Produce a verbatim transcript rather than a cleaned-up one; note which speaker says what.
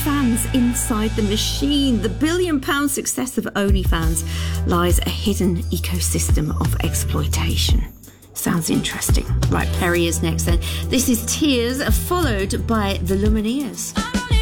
Speaker 1: fans inside the machine. The billion pound success of OnlyFans lies a hidden ecosystem of exploitation. Sounds interesting. Right, Perry is next then. This is Tears, followed by The Lumineers.